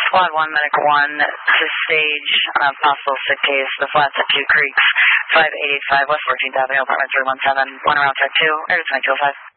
Squad 1, Medic 1, to stage possible sick case, the flats at 2 Creeks, 5885 West 14th Avenue, apartment 317, 1 around track 2, area 2205.